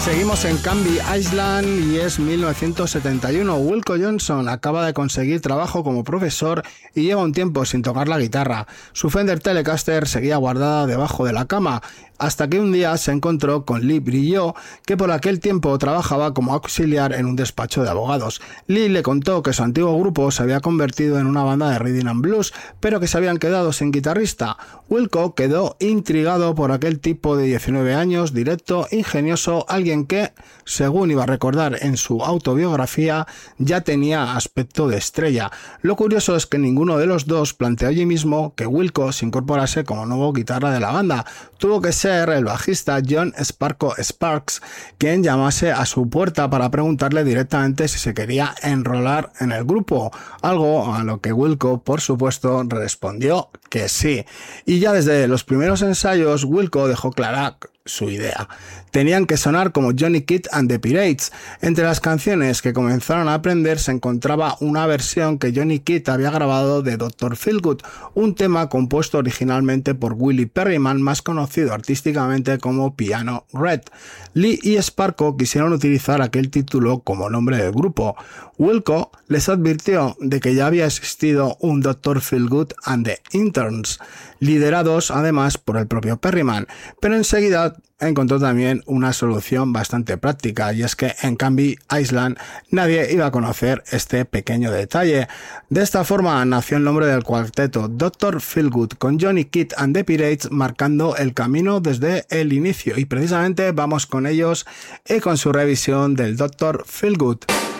Seguimos en Canby Island y es 1971. Wilco Johnson acaba de conseguir trabajo como profesor y lleva un tiempo sin tocar la guitarra. Su Fender Telecaster seguía guardada debajo de la cama, hasta que un día se encontró con Lee Brillo, que por aquel tiempo trabajaba como auxiliar en un despacho de abogados. Lee le contó que su antiguo grupo se había convertido en una banda de rhythm and blues, pero que se habían quedado sin guitarrista. Wilco quedó intrigado por aquel tipo de 19 años, directo, ingenioso, alguien que, según iba a recordar en su autobiografía, ya tenía aspecto de estrella. Lo curioso es que ninguno de los dos planteó allí mismo que Wilco se incorporase como nuevo guitarra de la banda. Tuvo que ser el bajista John Sparko Sparks quien llamase a su puerta para preguntarle directamente si se quería enrolar en el grupo, algo a lo que Wilco, por supuesto, respondió que sí. Y ya desde los primeros ensayos, Wilco dejó clara su idea. Tenían que sonar como Johnny Kidd and the Pirates. Entre las canciones que comenzaron a aprender se encontraba una versión que Johnny Kidd había grabado de Dr. Feelgood, un tema compuesto originalmente por Willie Perryman, más conocido artísticamente como Piano Red. Lee y Sparko quisieron utilizar aquel título como nombre del grupo. Wilco les advirtió de que ya había existido un Dr. Feelgood and the Interns, liderados además por el propio Perryman, pero enseguida encontró también una solución bastante práctica, y es que en Canby Island nadie iba a conocer este pequeño detalle. De esta forma nació el nombre del cuarteto Dr. Feelgood, con Johnny Kidd and the Pirates marcando el camino desde el inicio, y precisamente vamos con ellos y con su revisión del Dr. Feelgood.